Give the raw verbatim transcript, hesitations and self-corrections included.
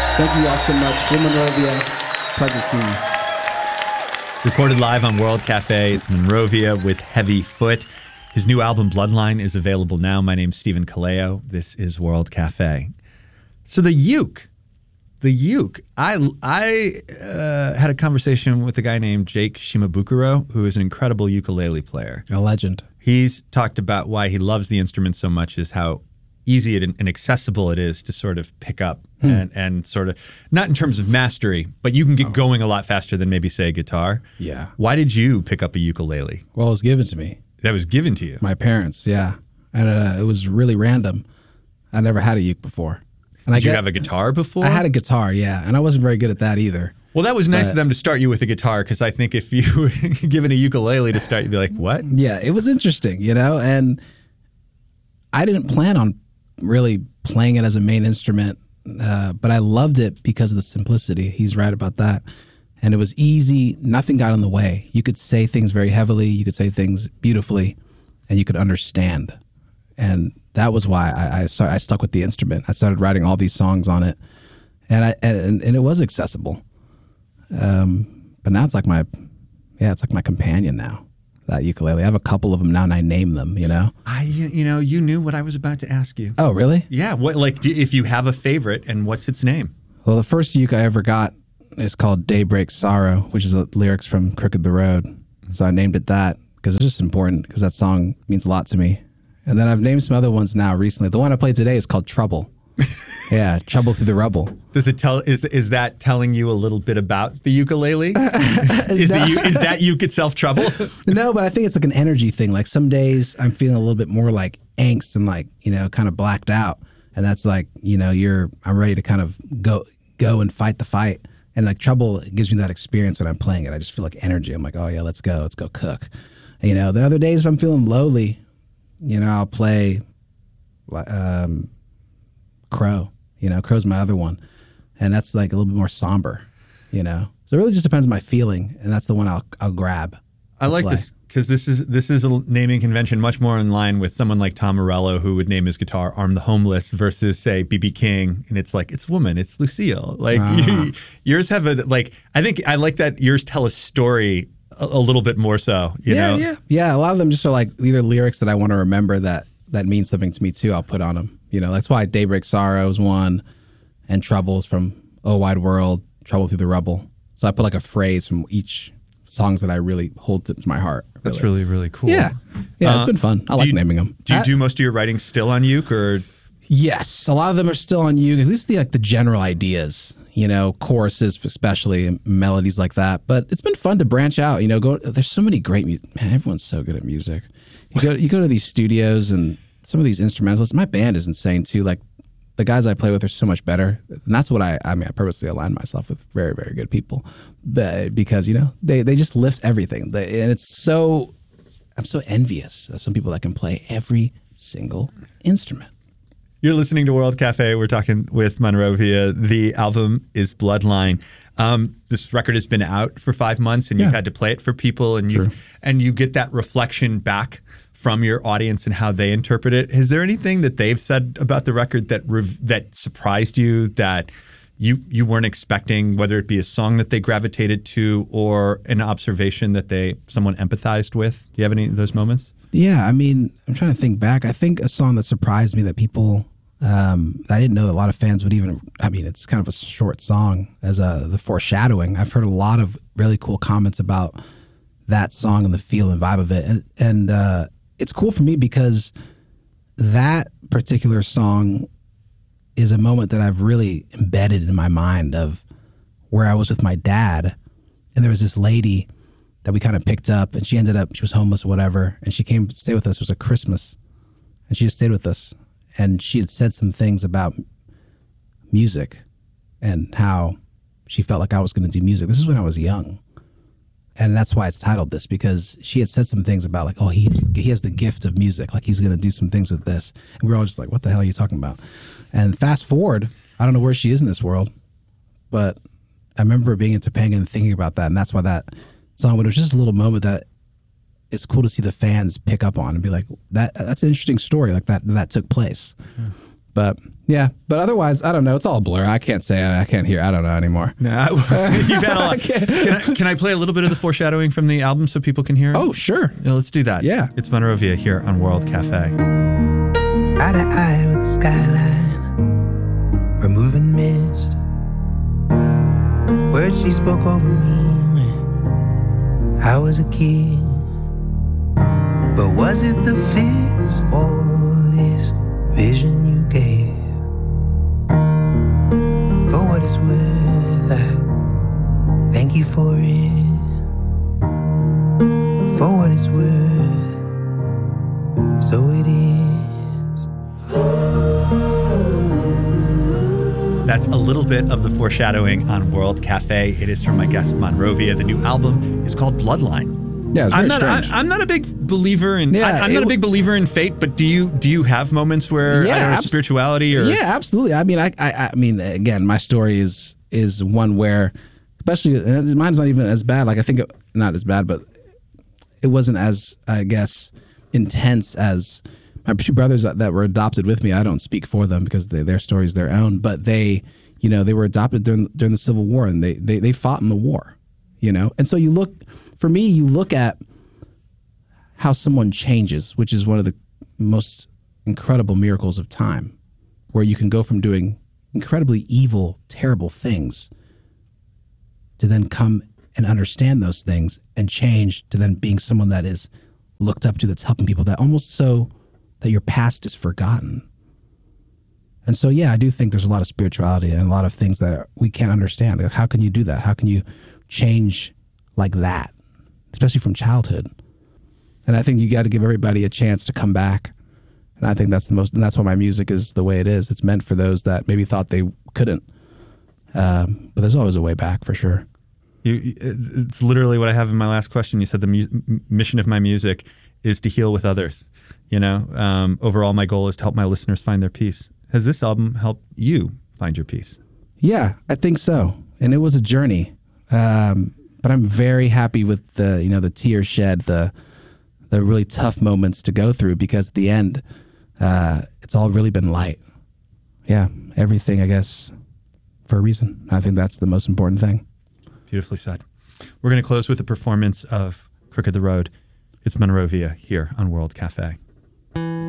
Thank you all so much. Will Monrovia, pleasure seeing you. Recorded live on World Cafe, it's Monrovia with Heavy Foot. His new album, Bloodline, is available now. My name's Stephen Kaleo. This is World Cafe. So the uke, the uke. I, I uh, had a conversation with a guy named Jake Shimabukuro, who is an incredible ukulele player. A legend. He's talked about why he loves the instrument so much is how easy it and accessible it is to sort of pick up hmm. and, and sort of, not in terms of mastery, but you can get oh. going a lot faster than maybe, say, a guitar. Yeah. Why did you pick up a ukulele? Well, it was given to me. That was given to you? My parents, yeah. And uh, it was really random. I never had a uke before. And did I you get, have a guitar before? I had a guitar, yeah. And I wasn't very good at that either. Well, that was nice but, of them to start you with a guitar, because I think if you were given a ukulele to start, you'd be like, what? Yeah, it was interesting, you know? And I didn't plan on really playing it as a main instrument, uh, but I loved it because of the simplicity. He's right about that. And it was easy. Nothing got in the way. You could say things very heavily. You could say things beautifully, and you could understand. And that was why I I, started, I stuck with the instrument. I started writing all these songs on it, and I and, and it was accessible. Um, but now it's like my, yeah, it's like my companion now. That ukulele. I have a couple of them now, and I name them. You know. I, you know, you knew what I was about to ask you. Oh, really? Yeah. What, like, if you have a favorite, and what's its name? Well, the first uke I ever got is called Daybreak Sorrow, which is the lyrics from Crooked the Road. So I named it that because it's just important, because that song means a lot to me. And then I've named some other ones now recently. The one I played today is called Trouble. Yeah, Trouble Through the Rubble. Does it tell? Is is that telling you a little bit about the ukulele? is no. the is that uke itself trouble? No, but I think it's like an energy thing. Like some days I'm feeling a little bit more like angst and like, you know, kind of blacked out, and that's like, you know, you're I'm ready to kind of go go and fight the fight. And like Trouble gives me that experience when I'm playing it. I just feel like energy. I'm like, oh yeah, let's go, let's go cook. And, you know, the other days if I'm feeling lowly, you know, I'll play um, Crow. You know, Crow's my other one, and that's like a little bit more somber. You know, so it really just depends on my feeling, and that's the one I'll I'll grab. I like play. this because this is this is a naming convention much more in line with someone like Tom Morello, who would name his guitar "Arm the Homeless" versus say B B King, and it's like it's woman, it's Lucille. Like Ah. you, yours have a like. I think I like that yours tell a story a, a little bit more so. You yeah, know, yeah, yeah. A lot of them just are like either lyrics that I want to remember that that mean something to me too. I'll put on them. You know, that's why Daybreak Sorrow is one, and Troubles from Oh Wide World, Trouble Through the Rubble. So I put like a phrase from each songs that I really hold to my heart. Really. That's really, really cool. Yeah. Yeah, it's Uh, been fun. I like you, naming them. Do you I, do most of your writing still on uke, or? Yes. A lot of them are still on uke, at least the like the general ideas, you know, choruses especially, and melodies like that. But it's been fun to branch out, you know, go, there's so many great music. Man, everyone's so good at music. You go, you go to these studios and some of these instrumentalists, my band is insane too. Like the guys I play with are so much better. And that's what I, I mean, I purposely align myself with very, very good people, but, because, you know, they, they just lift everything. They, and it's so, I'm so envious of some people that can play every single instrument. You're listening to World Cafe. We're talking with Monrovia. The album is Bloodline. Um, this record has been out for five months, and Yeah. you've had to play it for people, and you and you get that reflection back from your audience and how they interpret it. Is there anything that they've said about the record that rev- that surprised you, that you you weren't expecting, whether it be a song that they gravitated to or an observation that they someone empathized with? Do you have any of those moments? Yeah, I mean, I'm trying to think back. I think a song that surprised me that people, um, I didn't know that a lot of fans would even, I mean, it's kind of a short song as a, the Foreshadowing. I've heard a lot of really cool comments about that song and the feel and vibe of it. And, and uh, it's cool for me because that particular song is a moment that I've really embedded in my mind of where I was with my dad, and there was this lady that we kind of picked up, and she ended up, she was homeless or whatever, and she came to stay with us. It was a Christmas, and she just stayed with us, and she had said some things about music and how she felt like I was going to do music. This is when I was young, and that's why it's titled this, because she had said some things about like, oh, he has, he has the gift of music, like he's going to do some things with this, and we were all just like, what the hell are you talking about? And fast forward, I don't know where she is in this world, but I remember being in Topanga and thinking about that, and that's why that song, but it was just a little moment that it's cool to see the fans pick up on and be like, that that's an interesting story, like that that took place. Yeah. But yeah, but otherwise, I don't know. It's all a blur. I can't say. I can't hear. I don't know anymore. Nah, you've had a lot. Can I, can I play a little bit of the foreshadowing from the album so people can hear it? Oh, sure. Yeah, let's do that. Yeah. It's Monrovia here on World Cafe. Eye to eye with the skyline, removing mist. Words she spoke over me when I was a kid. But was it the face or this vision you gave? For what it's worth, I thank you for it. For what it's worth, so it is. That's a little bit of the foreshadowing on World Cafe. It is from my guest Monrovia. The new album is called Bloodline. Yeah, it's very I'm not. I, strange. I'm not a big believer in. Yeah, I, I'm it not a w- big believer in fate. But do you? Do you have moments where Yeah, I don't know, abs- spirituality or? Yeah, absolutely. I mean, I, I, I mean, again, my story is is one where, especially, uh, mine's not even as bad. Like I think, it, not as bad, but it wasn't as, I guess, intense as my two brothers that, that were adopted with me. I don't speak for them because they, their story is their own. But they, you know, they were adopted during during the Civil War, and they they they fought in the war, you know. And so you look, for me, you look at how someone changes, which is one of the most incredible miracles of time, where you can go from doing incredibly evil, terrible things to then come and understand those things and change to then being someone that is looked up to, that's helping people, that almost so that your past is forgotten. And so, yeah, I do think there's a lot of spirituality and a lot of things that we can't understand. How can you do that? How can you change like that, especially from childhood? And I think you got to give everybody a chance to come back. And I think that's the most, and that's why my music is the way it is. It's meant for those that maybe thought they couldn't. Um, but there's always a way back for sure. You, it's literally what I have in my last question. You said the mu- mission of my music is to heal with others. You know, um, overall, my goal is to help my listeners find their peace. Has this album helped you find your peace? Yeah, I think so. And it was a journey. Um, but I'm very happy with the, you know, the tears shed, the, the really tough moments to go through, because at the end, uh, it's all really been light. Yeah, everything, I guess, for a reason. I think that's the most important thing. Beautifully said. We're going to close with a performance of Crooked the Road. It's Monrovia here on World Cafe.